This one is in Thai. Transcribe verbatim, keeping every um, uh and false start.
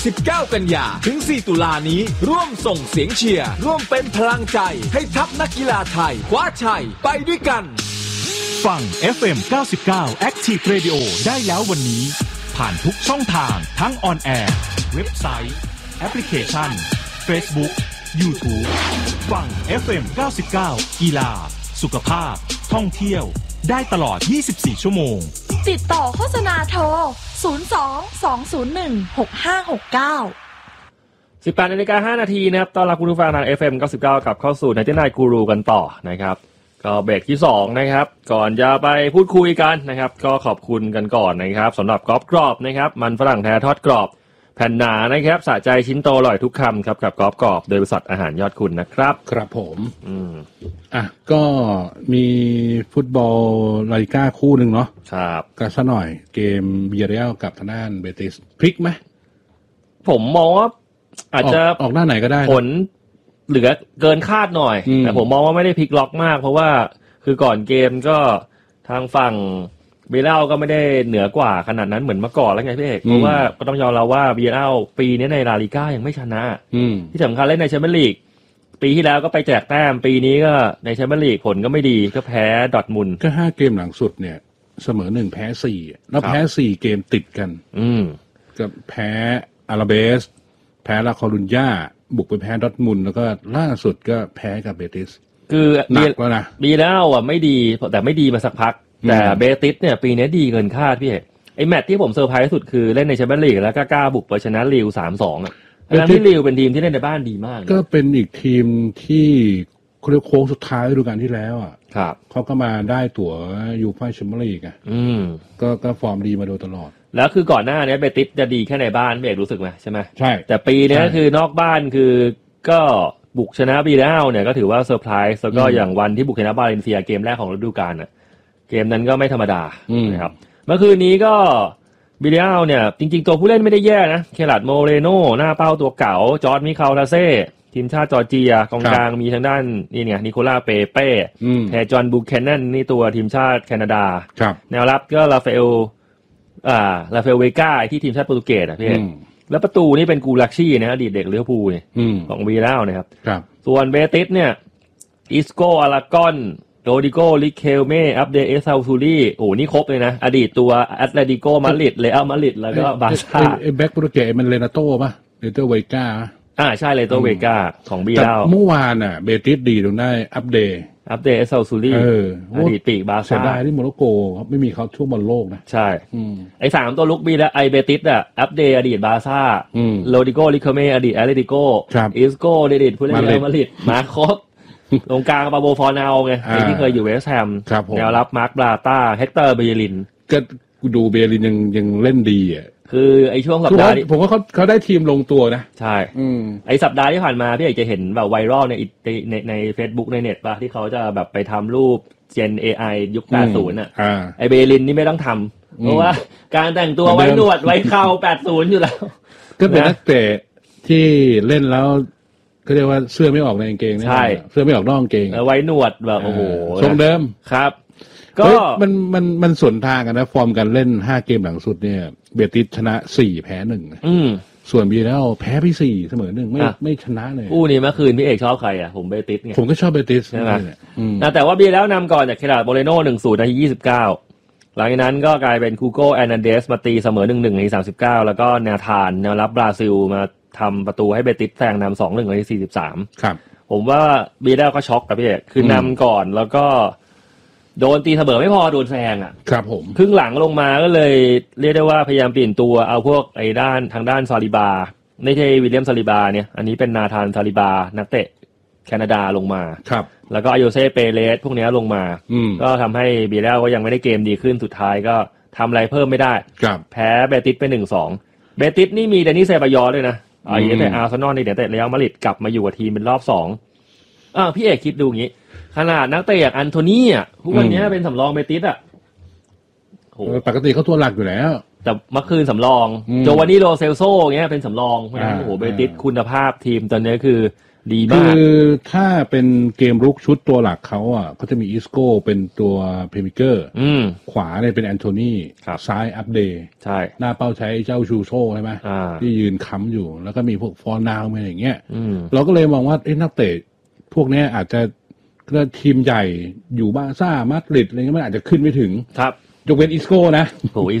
สิบเก้า กันยาถึง สี่ ตุลานี้ร่วมส่งเสียงเชียร์ร่วมเป็นพลังใจให้ทัพนักกีฬาไทยคว้าชัยไปด้วยกันฟัง เอฟ เอ็ม เก้าสิบเก้า Active Radio ได้แล้ววันนี้ผ่านทุกช่องทางทั้งออนแอร์เว็บไซต์แอปพลิเคชัน Facebook YouTube ฟัง เอฟ เอ็ม เก้าสิบเก้า กีฬาสุขภาพท่องเที่ยวได้ตลอดยี่สิบสี่ชั่วโมงติดต่อโฆษณาโทรศูนย์ สอง สอง ศูนย์ หนึ่ง หก ห้า หก เก้าสิบแปดนาฬิกาห้านาทีนะครับต้อนรับคุณผู้ฟังทาง เอฟ เอ็ม เก้าสิบเก้า กลับเข้าสู่ ไนน์ตี้ไนน์ Guru กันต่อนะครับก็เบรกที่สองนะครับก่อนจะไปพูดคุยกันนะครับก็ขอบคุณกันก่อนนะครับสำหรับกรอบกรอบนะครับมันฝรั่งแท้ทอดกรอบแผ่นหนานะครับสะใจชิ้นโตอร่อยทุกคำครับกับกรอบกรอบโดยบริษัทอาหารยอดคุณนะครับครับผมอืมอ่ะก็มีฟุตบอลลาลิก้าคู่หนึ่งเนาะครับก็ซะหน่อยเกมเบียเรียลกับทางด้านเบติสพลิกไหมผมมองว่าอาจจะออกหน้าไหนก็ได้ผลเหลือเกินคาดหน่อยแต่ผมมองว่าไม่ได้พลิกล็อกมากเพราะว่าคือก่อนเกมก็ทางฝั่งเบียร์เล่าก็ไม่ได้เหนือกว่าขนาดนั้นเหมือนเมื่อก่อนแล้วไงพี่เอกเพราะว่าก็ต้องยอมรับว่าเบียร์เล่าปีนี้ในลาลิก้ายังไม่ชนะที่สำคัญเล่นในแชมเปี้ยนลีกปีที่แล้วก็ไปแจกแต้มปีนี้ก็ในแชมเปี้ยนลีกผลก็ไม่ดีก็แพ้ดอร์ทมุนด์ก็ห้าเกมหลังสุดเนี่ยเสมอหนึ่งแพ้สี่แล้วแพ้สี่เกมติดกันก็แพ้อาราเบสแพ้ลาคอรุญญาบุกไปแพ้ดอร์ทมุนด์แล้วก็ล่าสุดก็แพ้กับเบติสคือหนักแล้วนะบีเล่าอ่ะไม่ดีแต่ไม่ดีมาสักพักแต่เบติสเนี่ยปีนี้ดีเกินคาดพี่เอกไอ้แมตช์ที่ผมเซอร์ไพรส์สุดคือเล่นในแชมเปี้ยนลีกแล้วก็กล้าบุกไปชนะลิว สามสอง อ่ะทั้งที่ลิวเป็นทีมที่เล่นในบ้านดีมากก็เป็นอีกทีมที่เขาเรียกโค้งสุดท้ายฤดูกาลที่แล้วอ่ะครับเขาก็มาได้ตั๋วยูฟ่าแชมเปี้ยนลีกอ่ะอืมก็ก็ฟอร์มดีมาโดยตลอดแล้วคือก่อนหน้านี้เบติสจะดีแค่ในบ้านพี่เอกรู้สึกไหมใช่ไหมใช่แต่ปีนี้คือนอกบ้านคือก็บุกชนะบีเล่าเนี่ยก็ถือว่าเซอร์ไพรส์แล้วก็อย่างวันที่บุกชนะบาเลนเซียเกมแรกของฤดูกาลน่ะเกมนั้นก็ไม่ธรรมดานะครับเมื่อคืนนี้ก็บิลเลียลเนี่ยจริงๆตัวผู้เล่นไม่ได้แย่นะเคลัดโมเรโน่หน้าเป้าตัวเก๋าจอร์จมิคาลาเซ่ทีมชาติจอร์เจียกองกลางมีทางด้านนี่เนี่ยนิโคล่าเปเป้แทจอนบูแคนนันนี่ตัวทีมชาติแคนาดาแนวรับก็ราฟาเอลอ่าราฟาเอลเวก้าที่ทีมชาติโปรตุเกสอ่ะพี่แล้วประตูนี่เป็นกูลักชี่นะอดีตเด็กลิเวอร์พูลเนี่ยของบิลเลียลนะครับส่วนเบติสเนี่ยอิสโกอารากอนโรดิโกลิเคลเมอัปเดเอซาซูรีโอ้นี่ครบเลยนะอดีตตัวแอตเลติโกมาดริดเรอัลมาดริดแล้วก็บาร์ซ่าไอ้แบ็คโปรตุเกสมันเรนาโต้ป่ะเรโตเวก้าอ่าใช่เรโตเวก้าของบีเล่าเมื่อวานน่ะเบติสดีตรงได้อัปเดตอัปเดตเอซาซูรีอดีตปีกบาร์ซ่าเสียดายที่โมร็อกโกไม่มีเขาช่วงบอลโลกนะใช่ไอ้สามตัวลุกบีแล้วไอเบติสอ่ะอัปเดตอดีตบาร์ซ่าโรดิโกลิเคลเมอดีตแอตเลติโกอิสโกอดีตผู้เล่นเรอัลมาดริดมาครบตรงกลางปาโบฟอร์นาลไงที่เคยอยู่เวสต์แฮมแนวรับมาร์คบราต้าเฮกเตอร์เบเยลินก็ดูเบเยลินยังยังเล่นดีอ่ะคือไอ้ช่วงสัปดาห์นี้ผมว่าเขาเขาได้ทีมลงตัวนะใช่ไอ้สัปดาห์ที่ผ่านมาพี่เอกจะเห็นแบบไวรัลในในใน Facebook ในเน็ตป่ะที่เขาจะแบบไปทำรูปเจน เอ ไอ ยุคแปดสิบอ่ะไอ้เบเยลินนี่ไม่ต้องทำเพราะว่าการแต่งตัวไว้หนวดไว้เข่าแปดสิบอยู่แล้วก็เป็นนักเตะที่เล่นแล้วก็เรียกว่าเสื้อไม่ออกในกางเกงนะใช่เสื้อไม่ออกนอกกางเกงไว้หนวดแบบโอ้โหทรงเดิมครับก็มันมันมันสวนทางกันนะฟอร์มการเล่นห้าเกมหลังสุดเนี่ยเบติสชนะสี่แพ้หนึ่งอืมส่วนบีเล่าแพ้ไปสี่เสมอหนึ่งไม่ไม่ชนะเลยคู่นี้เมื่อคืนพี่เอกชอบใครอ่ะผมเบติสไงผมก็ชอบเบติสใช่ไหมแต่ว่าบีเล่านำก่อนจากเคลาร์โบเรโน่หนึ่งศูนย์นาทียี่สิบเก้าหลังจากนั้นก็กลายเป็นคูโกแอร์นันเดสมาตีเสมอหนึ่งหนึ่งนาทีสามสิบเก้าแล้วก็แนวทานแนวรับบราซิลมาทำประตูให้เบติสแซงนำสองหนึ่งนาทีสี่สิบสามครับผมว่าบีเล่ก็ช็อกกับพี่เอกคือนำก่อนแล้วก็โดนตีเสมอไม่พอโดนแซงอ่ะครับผมครึ่งหลังลงมาก็เลยเรียกได้ว่าพยายามเปลี่ยนตัวเอาพวกไอ้ด้านทางด้านซาลิบาไม่ใช่วิลเลียมซาลิบาเนี่ยอันนี้เป็นนาธานซาลิบานักเตะแคนาดาลงมาครับแล้วก็อโยเซ่เปเรสพวกนี้ลงมาก็ทำให้บีเล่ก็ยังไม่ได้เกมดีขึ้นสุดท้ายก็ทำอะไรเพิ่มไม่ได้แพ้เบติสไป หนึ่งสอง เบติสนี่มีเดนิสเซบายอด้วยนะไอ้แต่อาร์เซนอลนี่เดี๋ยวแต่เรอัลมาดริดกลับมาอยู่กับทีมเป็นรอบสองอ่าพี่เอกคิดดูงี้ขนาดนักเตะอย่างอันโทนี่อ่ะพวกวันนี้เป็นสำรองเบติสอ่ะโหปกติเขาตัวหลักอยู่แล้วแต่เมื่อคืนสำรองโจวานนี่โรเซลโซ่เงี้ยเป็นสำรองเพราะฉะนั้นโอ้โหเบติสคุณภาพทีมตอนนี้คือดีมากคือถ้าเป็นเกมรุกชุดตัวหลักเขาอ่ะเขาจะมีอิสโก้เป็นตัวเพลย์เมคเกอร์ขวาเนี่ยเป็นแอนโทนีซ้ายอัปเดย์ใช่หน้าเป้าใช้เจ้าชูโซ่ใช่ไหมที่ยืนค้ำอยู่แล้วก็มีพวกฟอร์นาวอะไรอย่างเงี้ยเราก็เลยมองว่านักเตะพวกนี้อาจจะก็ทีมใหญ่อยู่บาร์ซ่ามาดริดอะไรเงี้ยมันอาจจะขึ้นไม่ถึงครับยกเว้นอิสโก้นะโอ้อิ